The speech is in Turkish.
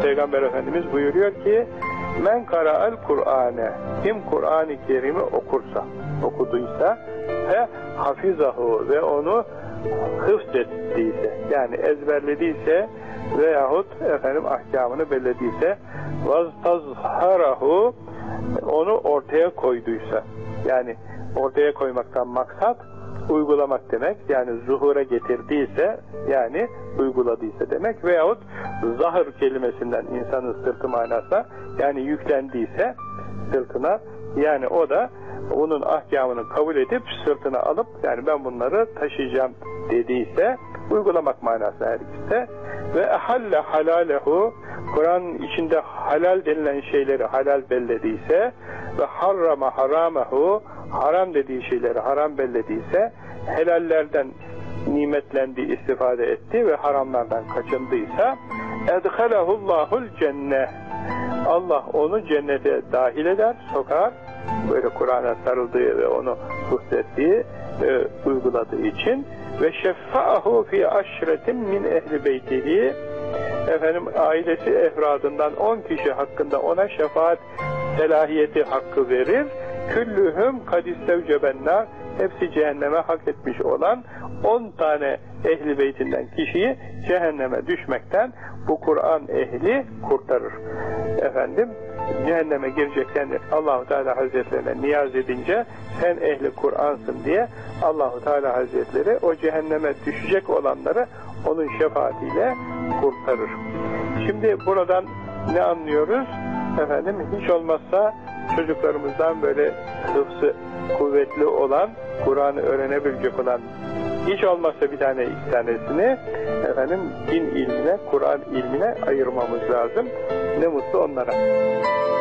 Peygamber Efendimiz buyuruyor ki men kara'al Kur'ane, kim Kur'an-ı Kerim'i okuduysa ve hafizahu ve onu hıfzettiyse, yani ezberlediyse veyahut ahkamını bellediyse, vaztazharahu, onu ortaya koyduysa, yani ortaya koymaktan maksat uygulamak demek, yani zuhura getirdiyse, yani uyguladıysa demek, veyahut zahır kelimesinden insanın sırtı manasına, yani yüklendiyse sırtına, yani o da onun ahkamını kabul edip sırtına alıp, yani ben bunları taşıyacağım dediyse, uygulamak manası her ikisi. Ve ehalle halalehu, Kur'an'ın içinde halal denilen şeyleri halal bellediyse, ve harrama haramehu, haram dediği şeyleri haram bellediyse, helallerden nimetlendi, istifade etti ve haramlardan kaçındıysa, edhalehullahul cenneh, Allah onu cennete dahil eder, sokar, böyle Kur'an'a sarıldığı ve onu hussettiği, uyguladığı için. Ve şeffa'ahu fi aşretin min ehli beytihi, ailesi efradından 10 kişi hakkında ona şefaat selahiyeti hakkı verir. Küllühüm kadistevcebennar, hepsi cehenneme hak etmiş olan 10 tane ehli beytinden kişiyi cehenneme düşmekten bu Kur'an ehli kurtarır. Cehenneme gireceksen Allah-u Teala Hazretlerine niyaz edince sen ehli Kur'ansın diye Allah-u Teala Hazretleri o cehenneme düşecek olanları onun şefaatiyle kurtarır. Şimdi buradan ne anlıyoruz? Hiç olmazsa çocuklarımızdan böyle hıfzı kuvvetli olan, Kur'an'ı öğrenebilecek olan, hiç olmazsa bir tane iki tanesini din ilmine, Kur'an ilmine ayırmamız lazım. Ne mutlu onlara.